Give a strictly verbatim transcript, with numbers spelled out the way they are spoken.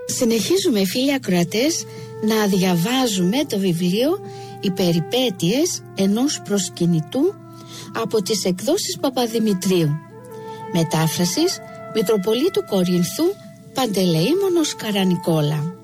Συνεχίζουμε, φίλοι ακροατές, να διαβάζουμε το βιβλίο «Οι περιπέτειες ενός προσκυνητού» από τις εκδόσεις Παπαδημητρίου. Μετάφρασης Μητροπολίτου Κορινθού Παντελεήμονος Καρανικόλα.